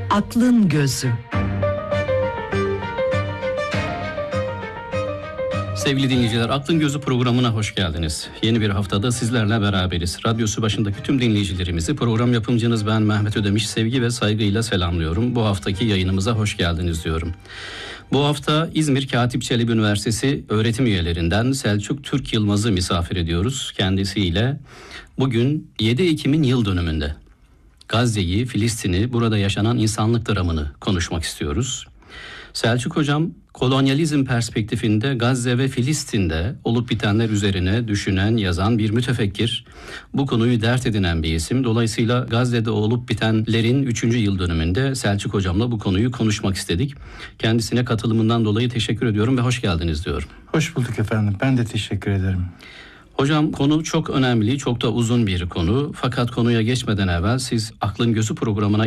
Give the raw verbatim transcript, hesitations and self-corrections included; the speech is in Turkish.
Aklın Gözü. Sevgili dinleyiciler, Aklın Gözü programına hoş geldiniz. Yeni bir haftada sizlerle beraberiz. Radyosu başındaki tüm dinleyicilerimizi, program yapımcınız ben Mehmet Ödemiş, sevgi ve saygıyla selamlıyorum. Bu haftaki yayınımıza hoş geldiniz diyorum. Bu hafta İzmir Katip Çelebi Üniversitesi öğretim üyelerinden Selçuk Türk Yılmaz'ı misafir ediyoruz. Kendisiyle bugün yedi Ekim'in yıl dönümünde Gazze'yi, Filistin'i, burada yaşanan insanlık dramını konuşmak istiyoruz. Selçuk Hocam, kolonyalizm perspektifinde Gazze ve Filistin'de olup bitenler üzerine düşünen, yazan bir mütefekkir. Bu konuyu dert edinen bir isim. Dolayısıyla Gazze'de olup bitenlerin üçüncü yıl dönümünde Selçuk Hocam'la bu konuyu konuşmak istedik. Kendisine katılımından dolayı teşekkür ediyorum ve hoş geldiniz diyorum. Hoş bulduk efendim. Ben de teşekkür ederim. Hocam, konu çok önemli, çok da uzun bir konu. Fakat konuya geçmeden evvel siz Aklın Gözü programına